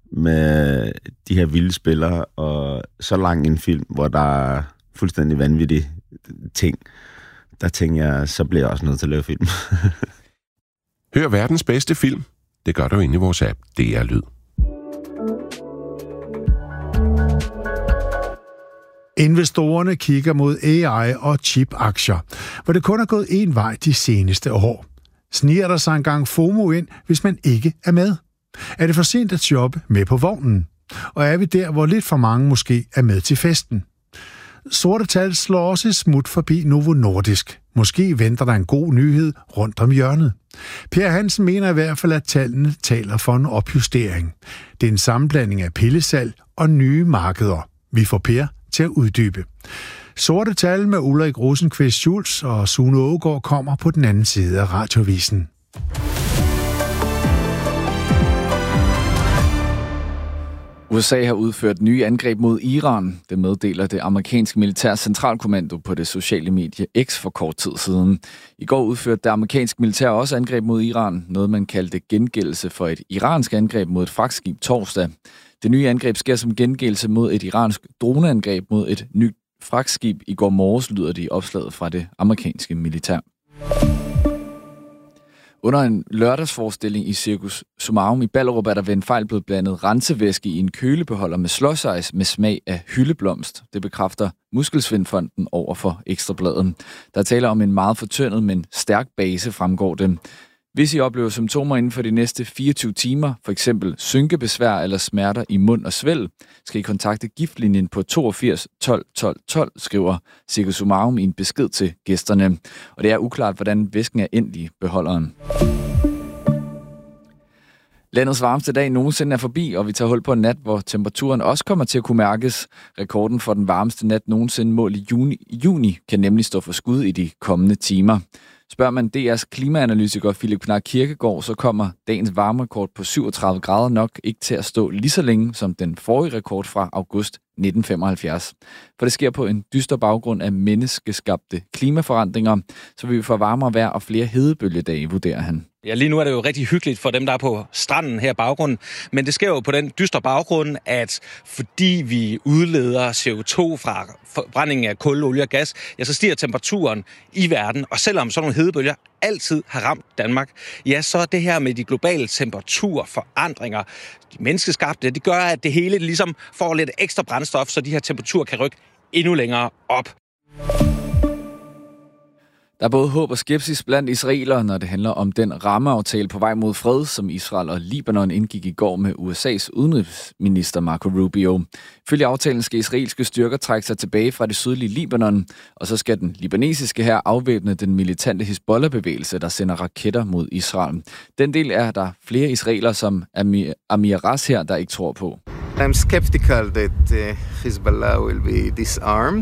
med de her vilde spillere, og så lang en film, hvor der er fuldstændig vanvittige ting, der tænker jeg, så bliver jeg også nødt til at lave film. Hør verdens bedste film. Det gør du inde i vores app. DR Lyd. Investorerne kigger mod AI og chip-aktier, hvor det kun er gået én vej de seneste år. Sniger der sig engang FOMO ind, hvis man ikke er med? Er det for sent at shoppe med på vognen? Og er vi der, hvor lidt for mange måske er med til festen? Sorte tal slår også smut forbi Novo Nordisk. Måske venter der en god nyhed rundt om hjørnet. Per Hansen mener i hvert fald, at tallene taler for en opjustering. Det er en sammenblanding af pillesalg og nye markeder. Vi får Per til at uddybe. Sorte tal med Ulrik Rosenqvist Schulz og Sune Aagaard kommer på den anden side af Radiovisen. USA har udført nye angreb mod Iran. Det meddeler det amerikanske militærs centralkommando på det sociale medie X for kort tid siden. I går udførte det amerikanske militær også angreb mod Iran, noget man kaldte gengældelse for et iransk angreb mod et fragtskib torsdag. Det nye angreb sker som gengældelse mod et iransk droneangreb mod et nyt fragtskib i går morges, lyder det i opslaget fra det amerikanske militær. Under en lørdagsforestilling i Cirkus Sumarum i Ballerup er der ved en fejl blevet blandet rensevæske i en kølebeholder med slush med smag af hyldeblomst. Det bekræfter Muskelsvindfonden over for Ekstra Bladet. Der taler om en meget fortyndet, men stærk base, fremgår det. Hvis I oplever symptomer inden for de næste 24 timer, f.eks. synkebesvær eller smerter i mund og svælg, skal I kontakte giftlinjen på 82 12 12 12, skriver Cirkus Sumarum i en besked til gæsterne. Og det er uklart, hvordan væsken er endt i beholderen. Landets varmeste dag nogensinde er forbi, og vi tager hul på en nat, hvor temperaturen også kommer til at kunne mærkes. Rekorden for den varmeste nat nogensinde målt i juni kan nemlig stå for skud i de kommende timer. Spørger man DR's klimaanalytiker Philip Knark Kirkegaard, så kommer dagens varmerekord på 37 grader nok ikke til at stå lige så længe som den forrige rekord fra august 1975. For det sker på en dyster baggrund af menneskeskabte klimaforandringer, så vi får varmere vejr og flere hedebølgedage, vurderer han. Ja, lige nu er det jo rigtig hyggeligt for dem, der er på stranden her i baggrunden, men det sker jo på den dystre baggrund, at fordi vi udleder CO2 fra forbrændingen af kul, olie og gas, ja, så stiger temperaturen i verden, og selvom sådan nogle hedebølger altid har ramt Danmark, ja, så det her med de globale temperaturforandringer, de menneskeskabte, det gør, at det hele ligesom får lidt ekstra brændstof, så de her temperaturer kan rykke endnu længere op. Der er både håb og skepsis blandt israelere, når det handler om den rammeaftale på vej mod fred, som Israel og Libanon indgik i går med USA's udenrigsminister Marco Rubio. Ifølge aftalen skal israelske styrker trække sig tilbage fra det sydlige Libanon, og så skal den libanesiske hær afvæbne den militante Hizbollah-bevægelse, der sender raketter mod Israel. Den del er der flere israelere som Amir Ras her, der ikke tror på. I'm skeptical that Hezbollah will be disarmed.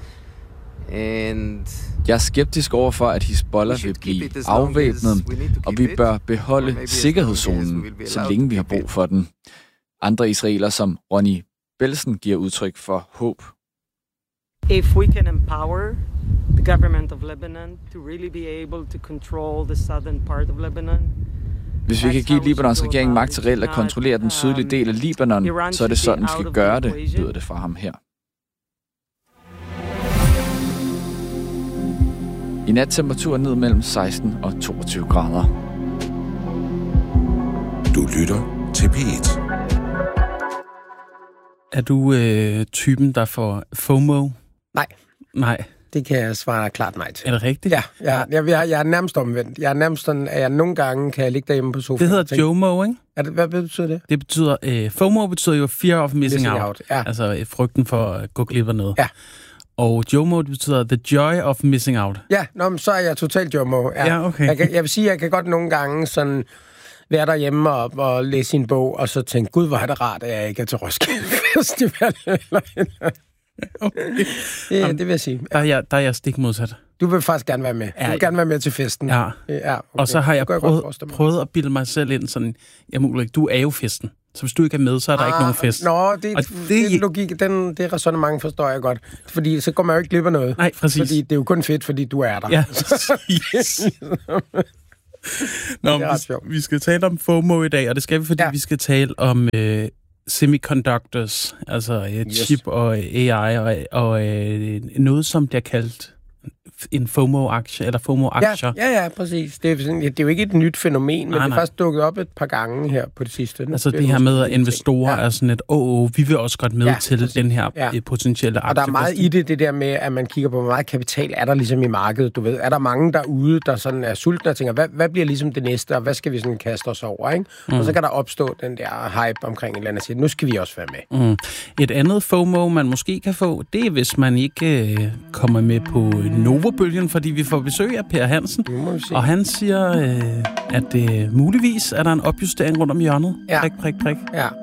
Jeg er skeptisk over for, at Hizbollah vil blive afvæbnet, og vi bør beholde sikkerhedszonen, så længe vi har brug for den. Andre israelere som Ronny Belsen giver udtryk for håb. If we can empower the government of Lebanon to really be able to control the southern part of Lebanon. Hvis vi kan give Libanons regering magt til reelt at kontrollere den sydlige del af Libanon, så er det sådan, vi skal gøre det, lyder det fra ham her. I nat temperaturen ned mellem 16 og 22 grader. Du lytter til P1. Er du typen, der får FOMO? Nej. Det kan jeg svare klart nej til. Er det rigtigt? Ja, jeg er nærmest omvendt. Jeg er nærmest sådan, at jeg nogle gange kan ligge derhjemme på sofaen. Det hedder JOMO, ikke? Hvad betyder det? Det betyder, FOMO betyder jo fear of missing out. Ja. Altså frygten for at gå glip af noget. Ja. Og JOMO, det betyder the joy of missing out. Ja, men så er jeg totalt JOMO. Ja, okay. Jeg vil sige, at jeg kan godt nogle gange sådan være derhjemme og læse sin bog, og så tænke, gud, hvor er det rart, at jeg ikke er til Roskilde Festival. Okay. Det vil jeg sige. Der er jeg stik modsat. Du vil faktisk gerne være med. Du vil gerne være med til festen. Ja. Okay. Og så har jeg prøvet at bilde mig selv ind sådan, du er jo festen. Så hvis du ikke er med, så er der ikke nogen fest. Det logik, det ræsonnement forstår jeg godt. Fordi så går man jo ikke glip af noget. Nej, præcis. Fordi det er jo kun fedt, fordi du er der. Ja, Nå, vi skal tale om FOMO i dag, og det skal vi, fordi vi skal tale om semiconductors, altså chip og AI, og noget, som bliver kaldt en FOMO-aktie, eller FOMO-aktier. Ja, præcis. Det er jo ikke et nyt fænomen, men det er faktisk dukket op et par gange her på det sidste. Altså det her med, at investorer er sådan et, vi vil også godt med til den her potentielle aktie. Og der er meget i det der med, at man kigger på, hvor meget kapital er der ligesom i markedet, du ved. Er der mange derude, der sådan er sultne og tænker, hvad bliver ligesom det næste, og hvad skal vi sådan kaste os over, ikke? Og så kan der opstå den der hype omkring et eller andet, og sige, nu skal vi også være med. Et andet FOMO, man måske kan få, det er, hvis man ikke kommer med på Novo-bølgen, fordi vi får besøg af Per Hansen, og han siger, at muligvis er der en opjustering rundt om hjørnet. Ja. Prik. Ja,